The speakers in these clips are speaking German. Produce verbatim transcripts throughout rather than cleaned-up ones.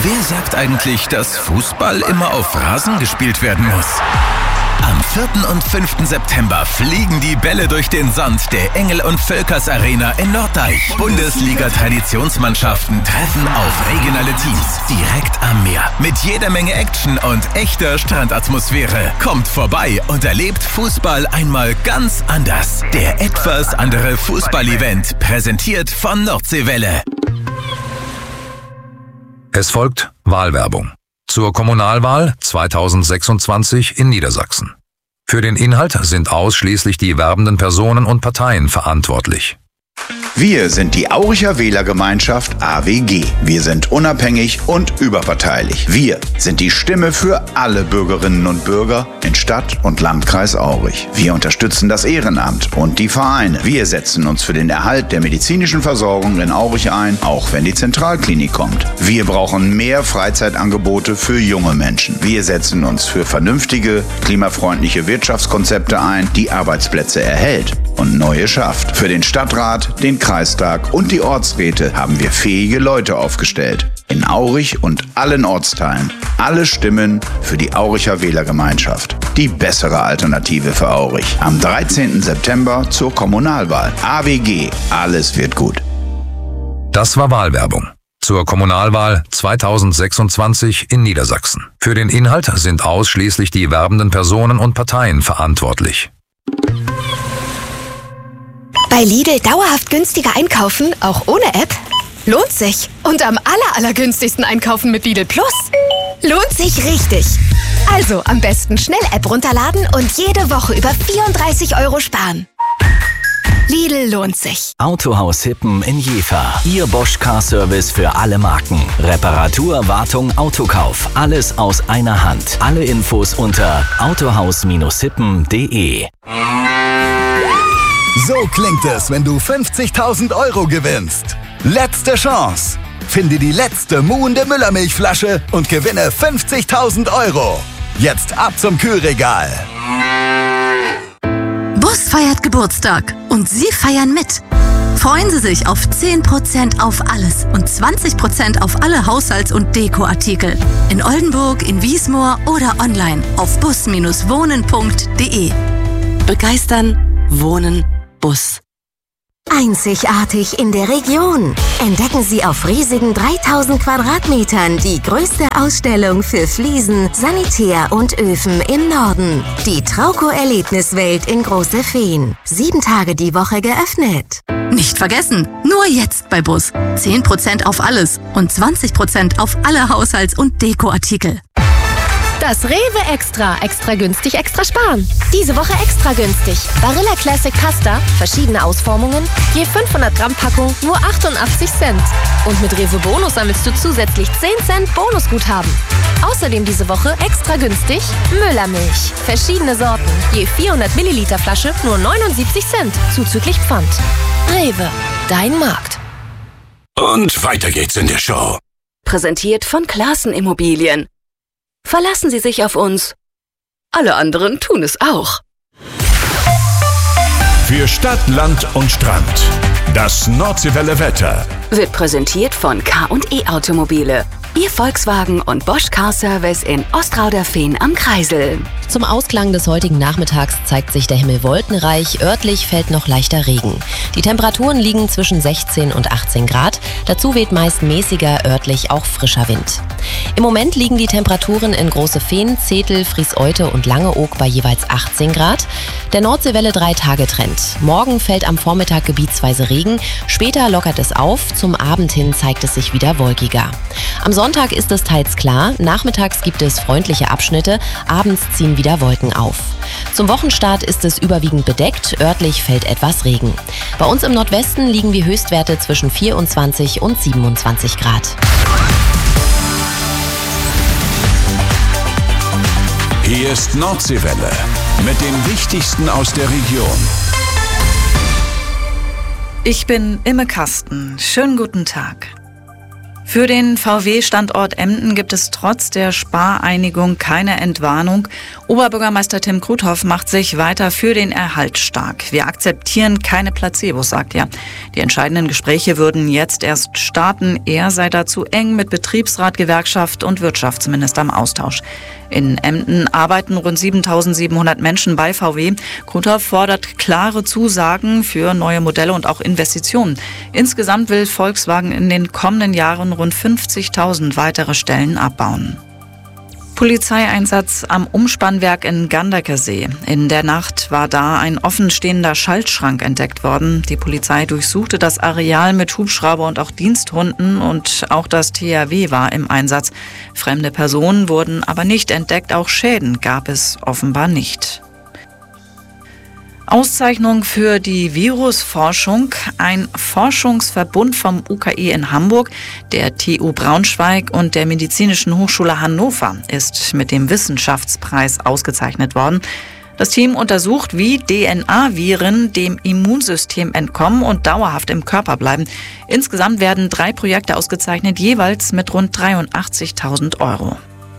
Wer sagt eigentlich, dass Fußball immer auf Rasen gespielt werden muss? Am vierten und fünften September fliegen die Bälle durch den Sand der Engel- und Völkers Arena in Norddeich. Bundesliga-Traditionsmannschaften treffen auf regionale Teams direkt am Meer. Mit jeder Menge Action und echter Strandatmosphäre. Kommt vorbei und erlebt Fußball einmal ganz anders. Der etwas andere Fußball-Event, präsentiert von Nordseewelle. Es folgt Wahlwerbung zur Kommunalwahl zweitausendsechsundzwanzig in Niedersachsen. Für den Inhalt sind ausschließlich die werbenden Personen und Parteien verantwortlich. Wir sind die Auricher Wählergemeinschaft A W G. Wir sind unabhängig und überparteilich. Wir sind die Stimme für alle Bürgerinnen und Bürger in Stadt und Landkreis Aurich. Wir unterstützen das Ehrenamt und die Vereine. Wir setzen uns für den Erhalt der medizinischen Versorgung in Aurich ein, auch wenn die Zentralklinik kommt. Wir brauchen mehr Freizeitangebote für junge Menschen. Wir setzen uns für vernünftige, klimafreundliche Wirtschaftskonzepte ein, die Arbeitsplätze erhält und neue schafft. Für den Stadtrat, den Kreistag und die Ortsräte haben wir fähige Leute aufgestellt. In Aurich und allen Ortsteilen. Alle Stimmen für die Auricher Wählergemeinschaft. Die bessere Alternative für Aurich. Am dreizehnten September zur Kommunalwahl. A W G. Alles wird gut. Das war Wahlwerbung zur Kommunalwahl zweitausendsechsundzwanzig in Niedersachsen. Für den Inhalt sind ausschließlich die werbenden Personen und Parteien verantwortlich. Bei Lidl dauerhaft günstiger einkaufen, auch ohne App? Lohnt sich. Und am aller, allergünstigsten einkaufen mit Lidl Plus? Lohnt sich richtig. Also am besten schnell App runterladen und jede Woche über vierunddreißig Euro sparen. Lidl lohnt sich. Autohaus Hippen in Jever. Ihr Bosch Car Service für alle Marken. Reparatur, Wartung, Autokauf. Alles aus einer Hand. Alle Infos unter autohaus hippen punkt de. So klingt es, wenn du fünfzigtausend Euro gewinnst. Letzte Chance. Finde die letzte muhende Müllermilchflasche und gewinne fünfzigtausend Euro. Jetzt ab zum Kühlregal. Bus feiert Geburtstag und Sie feiern mit. Freuen Sie sich auf zehn Prozent auf alles und zwanzig Prozent auf alle Haushalts- und Dekoartikel. In Oldenburg, in Wiesmoor oder online auf bus wohnen punkt de. Begeistern, wohnen, Bus. Einzigartig in der Region. Entdecken Sie auf riesigen dreitausend Quadratmetern die größte Ausstellung für Fliesen, Sanitär und Öfen im Norden. Die Trauco-Erlebniswelt in Große Feen. Sieben Tage die Woche geöffnet. Nicht vergessen, nur jetzt bei Bus. zehn Prozent auf alles und zwanzig Prozent auf alle Haushalts- und Dekoartikel. Das Rewe Extra. Extra günstig, extra sparen. Diese Woche extra günstig. Barilla Classic Pasta, verschiedene Ausformungen, je fünfhundert Gramm Packung, nur achtundachtzig Cent. Und mit Rewe Bonus sammelst du zusätzlich zehn Cent Bonusguthaben. Außerdem diese Woche extra günstig Müllermilch. Verschiedene Sorten, je vierhundert Milliliter Flasche, nur neunundsiebzig Cent, zuzüglich Pfand. Rewe, dein Markt. Und weiter geht's in der Show. Präsentiert von Classen Immobilien. Verlassen Sie sich auf uns. Alle anderen tun es auch. Für Stadt, Land und Strand. Das Nordseewelle Wetter Wird präsentiert von K und E Automobile. Ihr Volkswagen und Bosch Car Service in Ostrauder-Fehn am Kreisel. Zum Ausklang des heutigen Nachmittags zeigt sich der Himmel wolkenreich, örtlich fällt noch leichter Regen. Die Temperaturen liegen zwischen sechzehn und achtzehn Grad, dazu weht meist mäßiger, örtlich auch frischer Wind. Im Moment liegen die Temperaturen in Große Fehn, Zetel, Frieseute und Langeoog bei jeweils achtzehn Grad. Der Nordseewelle drei Tage Trend. Morgen fällt am Vormittag gebietsweise Regen, später lockert es auf, zum Abend hin zeigt es sich wieder wolkiger. Am Sonntag ist es teils klar, nachmittags gibt es freundliche Abschnitte, abends ziehen wieder Wolken auf. Zum Wochenstart ist es überwiegend bedeckt, örtlich fällt etwas Regen. Bei uns im Nordwesten liegen die Höchstwerte zwischen vierundzwanzig und siebenundzwanzig Grad. Hier ist Nordseewelle mit dem Wichtigsten aus der Region. Ich bin Imme Kasten. Schönen guten Tag. Für den V W-Standort Emden gibt es trotz der Spareinigung keine Entwarnung. Oberbürgermeister Tim Kruthoff macht sich weiter für den Erhalt stark. Wir akzeptieren keine Placebos, sagt er. Die entscheidenden Gespräche würden jetzt erst starten. Er sei dazu eng mit Betriebsräten Betriebsrat, Gewerkschaft und Wirtschaftsminister im Austausch. In Emden arbeiten rund siebentausendsiebenhundert Menschen bei V W. Kruthoff fordert klare Zusagen für neue Modelle und auch Investitionen. Insgesamt will Volkswagen in den kommenden Jahren rund fünfzigtausend weitere Stellen abbauen. Polizeieinsatz am Umspannwerk in Ganderkesee. In der Nacht war da ein offenstehender Schaltschrank entdeckt worden. Die Polizei durchsuchte das Areal mit Hubschrauber und auch Diensthunden und auch das T H W war im Einsatz. Fremde Personen wurden aber nicht entdeckt, auch Schäden gab es offenbar nicht. Auszeichnung für die Virusforschung. Ein Forschungsverbund vom U K E in Hamburg, der T U Braunschweig und der Medizinischen Hochschule Hannover ist mit dem Wissenschaftspreis ausgezeichnet worden. Das Team untersucht, wie D N A-Viren dem Immunsystem entkommen und dauerhaft im Körper bleiben. Insgesamt werden drei Projekte ausgezeichnet, jeweils mit rund dreiundachtzigtausend Euro.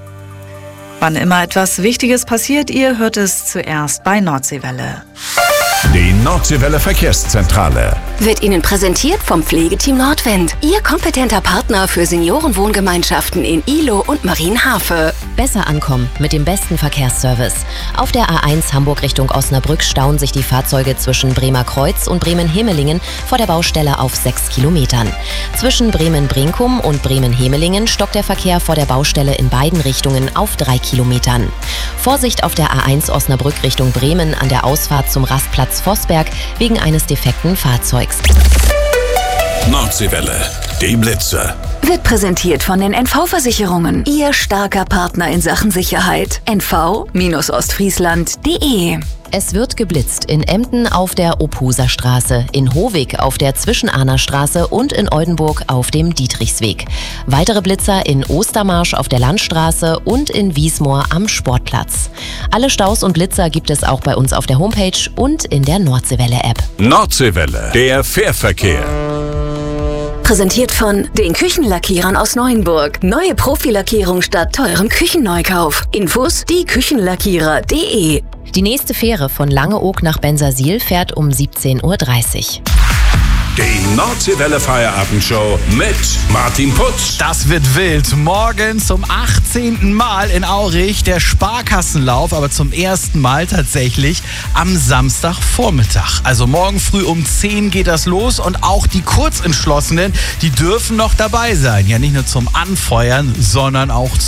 Wann immer etwas Wichtiges passiert, ihr hört es zuerst bei Nordseewelle. Die Nordseewelle Verkehrszentrale wird Ihnen präsentiert vom Pflegeteam Nordwind. Ihr kompetenter Partner für Seniorenwohngemeinschaften in Ihlow und Marienhafe. Besser ankommen mit dem besten Verkehrsservice. Auf der A eins Hamburg Richtung Osnabrück stauen sich die Fahrzeuge zwischen Bremer Kreuz und Bremen-Hemelingen vor der Baustelle auf sechs Kilometern. Zwischen Bremen-Brinkum und Bremen-Hemelingen stockt der Verkehr vor der Baustelle in beiden Richtungen auf drei Kilometern. Vorsicht auf der A eins Osnabrück Richtung Bremen an der Ausfahrt zum Rastplatz Vossberg wegen eines defekten Fahrzeugs. Nordseewelle, die Blitze. Wird präsentiert von den N V-Versicherungen. Ihr starker Partner in Sachen Sicherheit. N V Ostfriesland punkt de. Es wird geblitzt in Emden auf der Ophuser Straße, in Hovig auf der Zwischenahner Straße und in Oldenburg auf dem Dietrichsweg. Weitere Blitzer in Ostermarsch auf der Landstraße und in Wiesmoor am Sportplatz. Alle Staus und Blitzer gibt es auch bei uns auf der Homepage und in der Nordseewelle-App. Nordseewelle, der Fährverkehr. Präsentiert von den Küchenlackierern aus Neuenburg. Neue Profilackierung statt teurem Küchenneukauf. Infos die Küchenlackierer punkt de. Die nächste Fähre von Langeoog nach Bensersiel fährt um siebzehn Uhr dreißig. Die Nordseewelle Feierabendshow mit Martin Putz. Das wird wild. Morgen zum achtzehnten Mal in Aurich der Sparkassenlauf, aber zum ersten Mal tatsächlich am Samstagvormittag. Also morgen früh um zehn geht das los und auch die Kurzentschlossenen, die dürfen noch dabei sein. Ja, nicht nur zum Anfeuern, sondern auch